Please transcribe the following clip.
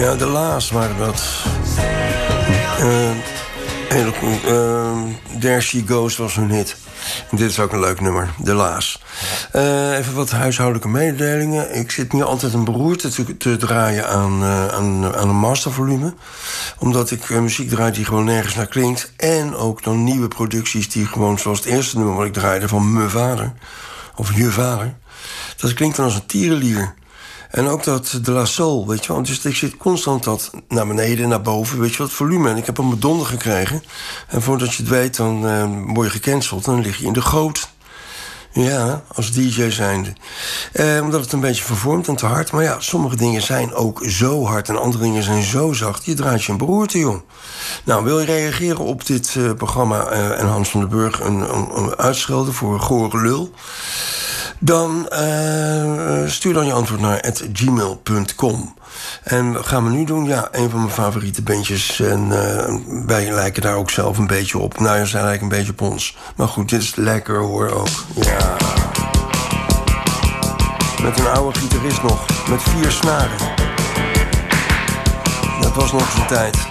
Ja, de La's waren dat. Hele cool. There She Goes was hun hit. En dit is ook een leuk nummer, de La's. Even wat huishoudelijke mededelingen. Ik zit nu altijd een beroerte te draaien aan een mastervolume. Omdat ik muziek draai die gewoon nergens naar klinkt. En ook dan nieuwe producties die gewoon, zoals het eerste nummer wat ik draaide van Mijn Vader. Of Je Vader. Dat klinkt dan als een tierenlier. En ook dat de La Soul, weet je wel. Dus ik zit constant dat naar beneden, naar boven, weet je wat, volume. En ik heb een donder gekregen. En voordat je het weet, dan word je gecanceld. Dan lig je in de goot. Ja, als DJ zijnde. Omdat het een beetje vervormt en te hard. Maar ja, sommige dingen zijn ook zo hard en andere dingen zijn zo zacht. Je draait je een beroerte, joh. Nou, wil je reageren op dit programma en Hans van den Burg een uitschelden voor gore lul? Dan stuur dan je antwoord naar @gmail.com. En wat gaan we nu doen? Ja, een van mijn favoriete bandjes. En wij lijken daar ook zelf een beetje op. Nou ja, zij lijken een beetje op ons. Maar goed, dit is lekker hoor ook. Ja. Met een oude gitarist nog. Met 4 snaren. Dat was nog eens een tijd.